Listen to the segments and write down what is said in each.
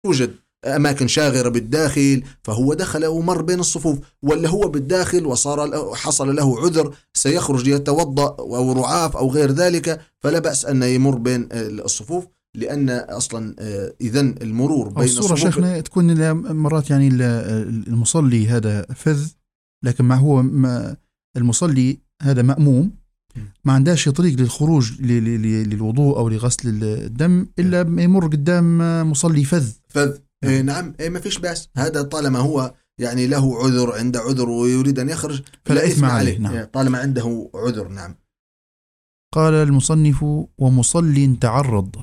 يوجد أماكن شاغرة بالداخل فهو دخل ومر بين الصفوف، ولا هو بالداخل وصار حصل له عذر سيخرج يتوضأ أو رعاف أو غير ذلك، فلا بأس أن يمر بين الصفوف، لأن أصلا إذن المرور بين الصورة الصفوف شيخنا تكون مرات يعني المصلي هذا فذ، لكن ما هو المصلي هذا مأموم ما عندهاش طريق للخروج للوضوء أو لغسل الدم إلا ما يمر قدام مصلي فذ. نعم ما فيش بأس، هذا طالما هو يعني له عذر، عنده عذر ويريد أن يخرج فلا إثم عليه. نعم. طالما عنده عذر. نعم. قال المصنف ومصل تعرض.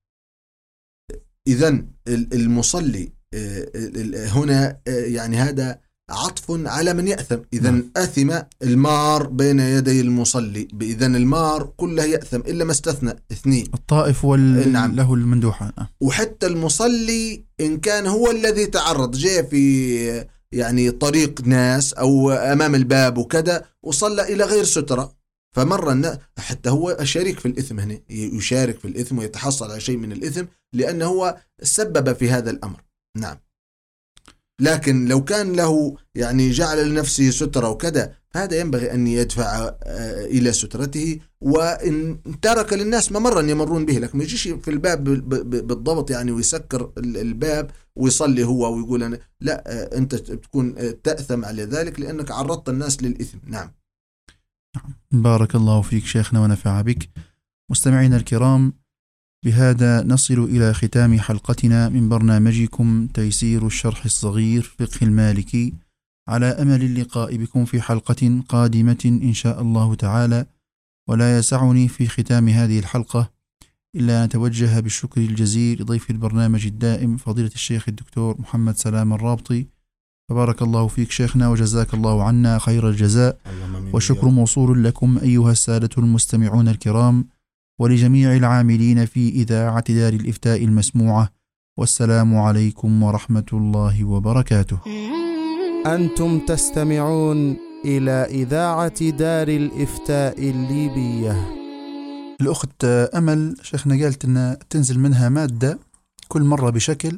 إذن المصلي هنا يعني هذا عطف على من يأثم. إذن أثم المار بين يدي المصلي، بإذن المار كله يأثم إلا ما استثنى اثنين، الطائف نعم. له المندوحة. وحتى المصلي إن كان هو الذي تعرض، جاء في يعني طريق ناس أو أمام الباب وكذا وصلى إلى غير سترة فمر حتى هو شريك في الإثم، هنا يشارك في الإثم ويتحصل على شيء من الإثم لأنه هو سبب في هذا الأمر. نعم. لكن لو كان له يعني جعل لنفسه سترة وكذا هذا ينبغي أن يدفع إلى سترته، وإن ترك للناس ممرا يمرون به، لكن ما يجيش في الباب بالضبط يعني ويسكر الباب ويصلي هو ويقول أنا لا، أنت تكون تأثم على ذلك لأنك عرضت الناس للإثم. نعم. بارك الله فيك شيخنا ونفع بك. مستمعينا الكرام، بهذا نصل إلى ختام حلقتنا من برنامجكم تيسير الشرح الصغير فقه المالكي، على أمل اللقاء بكم في حلقة قادمة إن شاء الله تعالى. ولا يسعني في ختام هذه الحلقة إلا أن أتوجه بالشكر الجزيل لضيف البرنامج الدائم فضيلة الشيخ الدكتور محمد سلام الرابطي. فبارك الله فيك شيخنا وجزاك الله عنا خير الجزاء، وشكر موصول لكم أيها السادة المستمعون الكرام، ولجميع العاملين في إذاعة دار الإفتاء المسموعة. والسلام عليكم ورحمة الله وبركاته. أنتم تستمعون إلى إذاعة دار الإفتاء الليبية. الأخت أمل شيخنا قالت أن تنزل منها مادة كل مرة بشكل،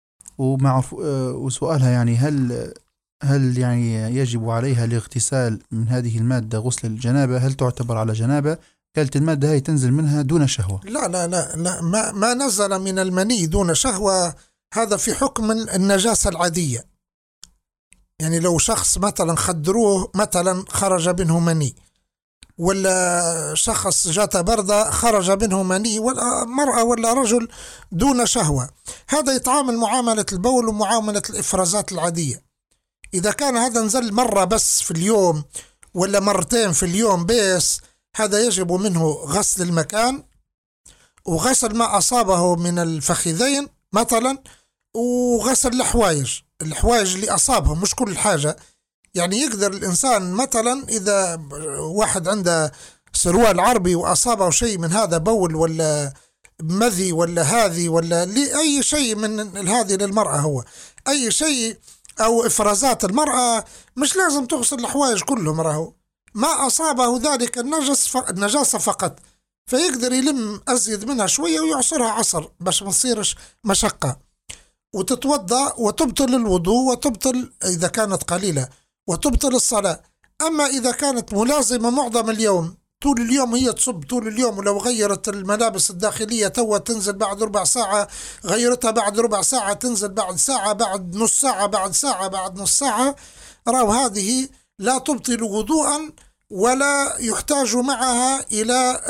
وسؤالها يعني هل يعني يجب عليها الاغتسال من هذه المادة غسل الجنابة؟ هل تعتبر على جنابة؟ قالت المادة هاي تنزل منها دون شهوة. لا لا لا, لا ما نزل من المني دون شهوة هذا في حكم النجاسة العادية. يعني لو شخص مثلا خدروه مثلا خرج منه مني، ولا شخص جات بردة خرج منه مني، ولا مرأة ولا رجل دون شهوة، هذا يتعامل معاملة البول ومعاملة الإفرازات العادية. إذا كان هذا نزل مرة بس في اليوم ولا مرتين في اليوم بس، هذا يجب منه غسل المكان وغسل ما أصابه من الفخذين مثلا، وغسل الحوايج اللي أصابهم، مش كل حاجة. يعني يقدر الإنسان مثلا إذا واحد عنده سروال عربي وأصابه شيء من هذا بول ولا مذي ولا هذه ولا أي شيء من هذه للمرأة، هو أي شيء أو إفرازات المرأة مش لازم تغسل الحوايج كلهم، راهو ما أصابه ذلك النجاسة فقط، فيقدر يلم أزيد منها شوية ويعصرها عصر باش ما تصيرش مشقة، وتتوضأ وتبطل الوضوء وتبطل إذا كانت قليلة وتبطل الصلاة. أما إذا كانت ملازمة معظم اليوم طول اليوم هي تصب طول اليوم، ولو غيرت الملابس الداخلية توا تنزل بعد ربع ساعة، غيرتها بعد ربع ساعة تنزل بعد ساعة، بعد نص ساعة، بعد ساعة، بعد نص ساعة، راو هذه لا تبطل وضوءا ولا يحتاج معها إلى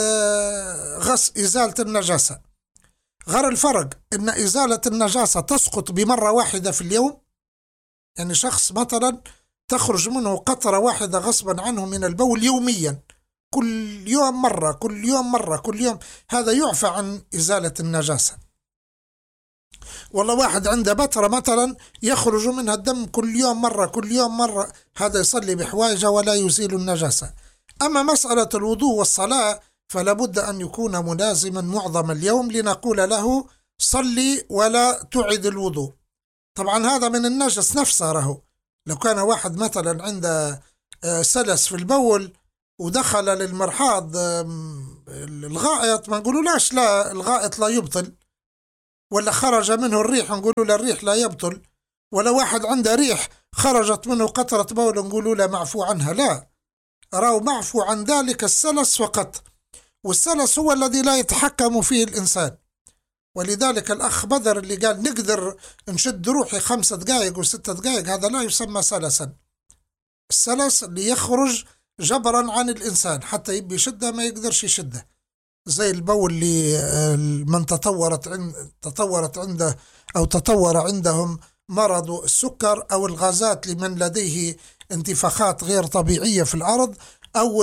إزالة النجاسة. غير الفرق إن إزالة النجاسة تسقط بمرة واحدة في اليوم، يعني شخص مثلا تخرج منه قطرة واحدة غصبا عنه من البول يوميا، كل يوم مرة كل يوم مرة كل يوم، هذا يعفى عن إزالة النجاسة. والله واحد عنده بترة مثلا يخرج منها الدم كل يوم مرة كل يوم مرة، هذا يصلي بحوايجه ولا يزيل النجاسة. أما مسألة الوضوء والصلاة فلا بد أن يكون ملازما معظم اليوم لنقول له صلي ولا تعد الوضوء. طبعا هذا من النجس نفسه، راهو لو كان واحد مثلا عنده سلس في البول ودخل للمرحاض الغائط، ما نقولوا لا الغائط لا يبطل، ولا خرج منه الريح نقولوا له الريح لا يبطل، ولا واحد عنده ريح خرجت منه قطرة بول نقولوا له معفو عنها، لا، راو معفو عن ذلك السلس فقط، والسلس هو الذي لا يتحكم فيه الإنسان. ولذلك الأخ بدر اللي قال نقدر نشد روحي 5 دقائق و6 دقائق، هذا لا يسمى سلسا. السلس اللي يخرج جبرا عن الإنسان حتى يبي يشده ما يقدرش يشده، زي البول اللي من تطورت عنده أو تطور عندهم مرض السكر، أو الغازات لمن لديه انتفاخات غير طبيعية في العرض، أو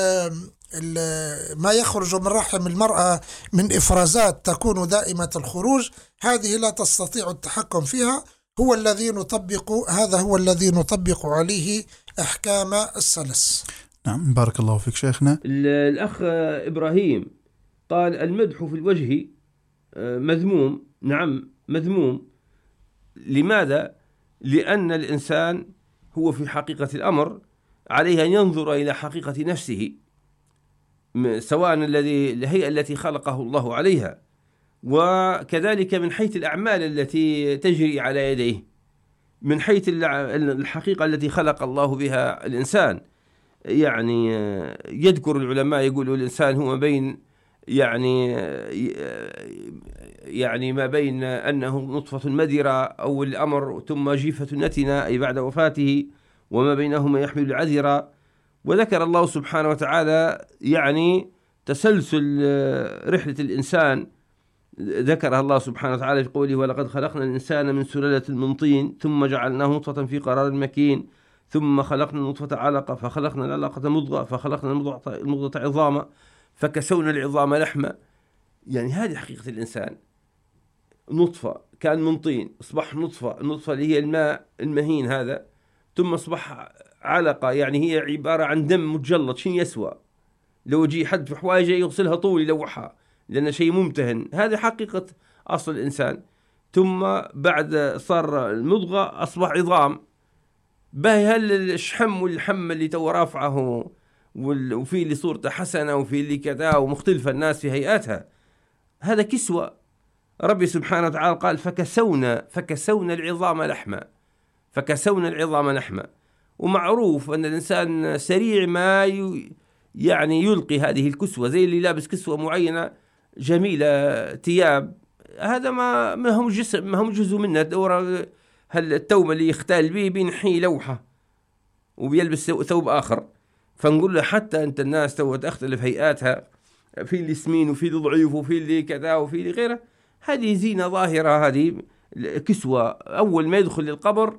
ما يخرج من رحم المرأة من إفرازات تكون دائمة الخروج، هذه لا تستطيع التحكم فيها، هذا هو الذي نطبق عليه أحكام السلس. نعم، بارك الله فيك شيخنا. الأخ إبراهيم قال المدح في الوجه مذموم. نعم مذموم. لماذا؟ لأن الإنسان هو في حقيقة الأمر عليه أن ينظر إلى حقيقة نفسه، سواء الهيئة التي خلقه الله عليها، وكذلك من حيث الأعمال التي تجري على يديه، من حيث الحقيقة التي خلق الله بها الإنسان. يعني يذكر العلماء يقولوا الإنسان هو بين يعني ما بين أنه نطفة مدرة أو الأمر ثم جيفة نتنة أي بعد وفاته، وما بينهما يحمل العذرة. وذكر الله سبحانه وتعالى يعني تسلسل رحلة الإنسان، ذكرها الله سبحانه وتعالى في قوله ولقد خلقنا الإنسان من سلالة من طين ثم جعلناه نطفة في قرار مكين ثم خلقنا النطفة علقة فخلقنا العلقة مضغة فخلقنا المضغة عظاما فكسونا العظام لحما. يعني هذه حقيقة الإنسان، نطفة كان من طين أصبح نطفة، النطفة اللي هي الماء المهين هذا، ثم أصبح علقة يعني هي عبارة عن دم متجلط شين يسوى، لو يجي حد في حوايجه يغسلها طول يلوحها لأنه شيء ممتهن. هذه حقيقة أصل الإنسان. ثم بعد صار المضغة أصبح عظام، باهي هل الشحم واللحم اللي تو رافعه وفي اللي صورته حسنة وفي اللي كذا ومختلفة الناس في هيئاتها، هذا كسوة. ربي سبحانه وتعالى قال فكسونا العظام لحما، فكسونا العظام لحما. ومعروف أن الإنسان سريع ما يعني يلقي هذه الكسوة، زي اللي لابس كسوة معينة جميلة ثياب، هذا ما هم جسم، ما هم جزء منه. دورة هل التوم اللي يختال به بينحي لوحة وبيلبس ثوب آخر. فنقول له حتى أنت الناس تختلف هيئاتها، في اللي سمين وفي اللي ضعيف وفي اللي كذا وفي اللي غيره، هذه زينة ظاهرة، هذه كسوة. أول ما يدخل للقبر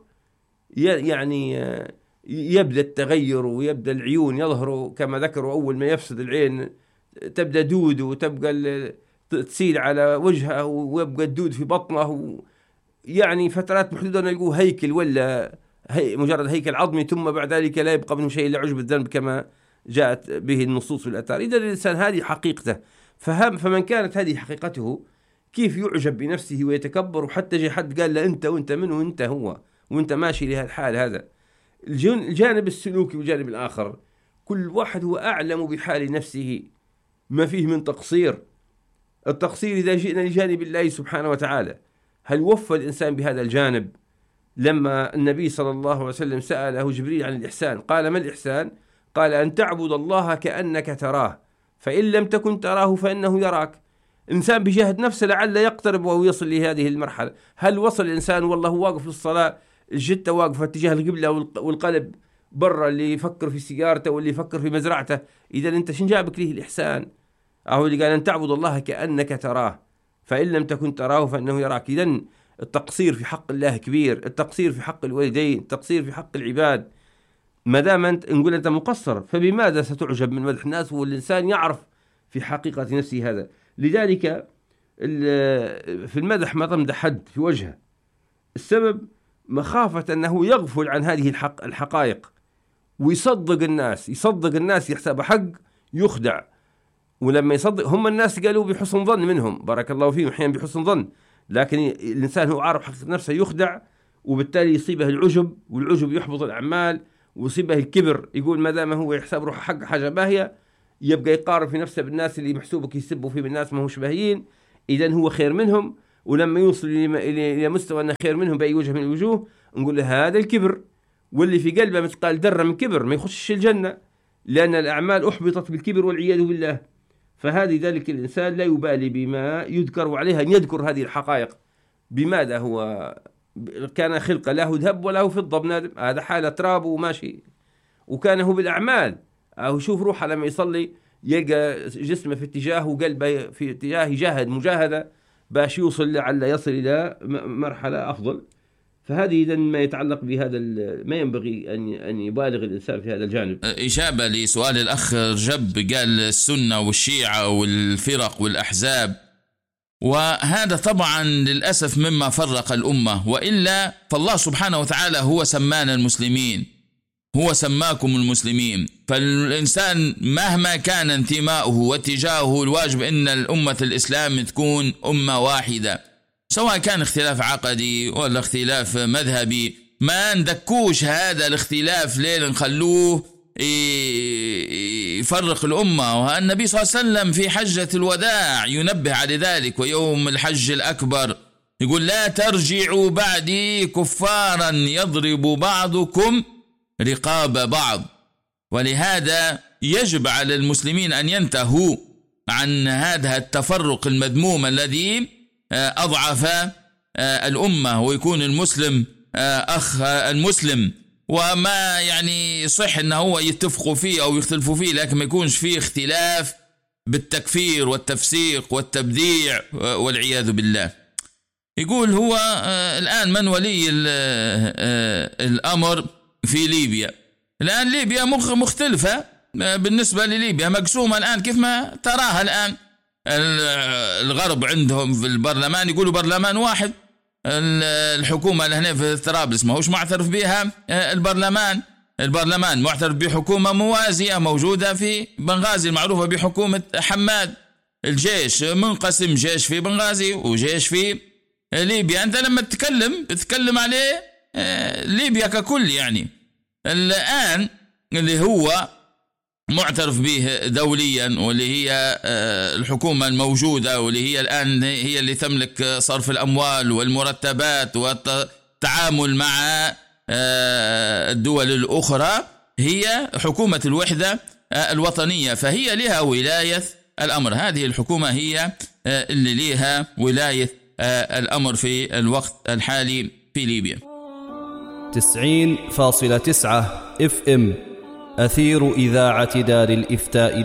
يعني يبدأ التغير ويبدأ العيون يظهروا كما ذكروا، أول ما يفسد العين تبدأ دود وتبقى تسيل على وجهه ويبقى الدود في بطنه، يعني فترات محدودة نلقوه هيكل ولا مجرد هيكل عظمي، ثم بعد ذلك لا يبقى منه شيء إلا عجب الذنب كما جاءت به النصوص في الآثار. إذا الإنسان هذه حقيقته، فمن كانت هذه حقيقته كيف يعجب بنفسه ويتكبر، وحتى جاء حد قال له أنت وأنت من وأنت هو وأنت ماشي لهذا الحال. هذا الجانب السلوكي والجانب الآخر، كل واحد هو أعلم بحال نفسه، ما فيه من تقصير. التقصير إذا جئنا لجانب الله سبحانه وتعالى، هل وفى الإنسان بهذا الجانب؟ لما النبي صلى الله عليه وسلم سأله جبريل عن الإحسان قال ما الإحسان؟ قال أن تعبد الله كأنك تراه فإن لم تكن تراه فإنه يراك. الإنسان بجهد نفسه لعل يقترب وهو يصل لهذه المرحلة. هل وصل الإنسان والله واقف في الصلاة الجتة واقفة اتجاه القبلة والقلب برا، اللي يفكر في سيارته واللي يفكر في مزرعته؟ إذا أنت شن جابك ليه الإحسان؟ أهو اللي قال أن تعبد الله كأنك تراه فإن لم تكن تراه فإنه يراك. إذن التقصير في حق الله كبير، التقصير في حق الوالدين، التقصير في حق العباد. ما دام أنت نقول أنت مقصر فبماذا ستعجب من مدح الناس والإنسان يعرف في حقيقة نفسه هذا؟ لذلك في المدح ما تمدح حد في وجهه، السبب مخافة أنه يغفل عن هذه الحقائق ويصدق الناس يحسب حق يخدع. ولما يصدق هم الناس قالوا بحسن ظن منهم، بارك الله فيهم، أحيانا بحسن ظن، لكن الإنسان هو عارف حقيقة نفسه يخدع، وبالتالي يصيبه العجب، والعجب يحبط الأعمال، ويصيبه الكبر. يقول ما دام هو يحسب روحه حق حاجة باهية يبقى يقارن في نفسه بالناس اللي محسوبك يسبوا فيه بالناس ما هوش باهيين، إذن هو خير منهم. ولما يوصل إلى مستوى أنه خير منهم بأي وجه من الوجوه نقول له هذا الكبر، واللي في قلبه مثقال ذرة من كبر ما يخشش الجنة، لأن الأعمال أحبطت بالكبر والعياذ بالله. فهذه ذلك الإنسان لا يبالي بما يذكر، وعليها أن يذكر هذه الحقائق. بماذا هو كان خلقه له ذهب وله فضة بنادم، هذا حالة تراب وماشي، وكان هو بالأعمال. أو شوف روحه لما يصلي يلقى جسمه في اتجاه وقلبه في اتجاه، يجاهد مجاهدة باش يوصل لعل يصل إلى مرحلة أفضل. فهذه إذن ما يتعلق بهذا، ما ينبغي أن يبالغ الإنسان في هذا الجانب. إجابة لسؤال الأخ رجب، قال السنة والشيعة والفرق والأحزاب، وهذا طبعا للأسف مما فرق الأمة، وإلا فالله سبحانه وتعالى هو سمانا المسلمين، هو سماكم المسلمين. فالإنسان مهما كان انتماؤه واتجاهه الواجب أن الأمة الإسلام تكون أمة واحدة، سواء كان اختلاف عقدي ولا اختلاف مذهبي. ما ندكوش هذا الاختلاف ليل نخلوه يفرق الأمة. والنبي صلى الله عليه وسلم في حجة الوداع ينبه على ذلك، ويوم الحج الأكبر يقول لا ترجعوا بعدي كفارا يضرب بعضكم رقاب بعض. ولهذا يجب على المسلمين أن ينتهوا عن هذا التفرق المذموم الذي أضعف الأمة، ويكون المسلم أخ المسلم. وما يعني صح أنه هو يتفقوا فيه أو يختلفوا فيه، لكن ما يكونش فيه اختلاف بالتكفير والتفسيق والتبديع والعياذ بالله. يقول هو الآن من ولي الأمر في ليبيا؟ الآن ليبيا مختلفة بالنسبة لليبيا، مقسومة الآن كيف ما تراها الآن. الغرب عندهم في البرلمان يقولوا برلمان واحد، الحكومة اللي هنا في طرابلس ما هوش معترف بها البرلمان معترف بحكومة موازية موجودة في بنغازي المعروفة بحكومة حماد. الجيش منقسم، جيش في بنغازي وجيش في ليبيا. أنت لما تتكلم عليه ليبيا ككل. يعني الآن اللي هو معترف به دوليا واللي هي الحكومة الموجودة، واللي هي الآن هي اللي تملك صرف الأموال والمرتبات والتعامل مع الدول الأخرى، هي حكومة الوحدة الوطنية، فهي لها ولاية الأمر. هذه الحكومة هي اللي لها ولاية الأمر في الوقت الحالي في ليبيا. 90.9 FM أثير إذاعة دار الإفتاء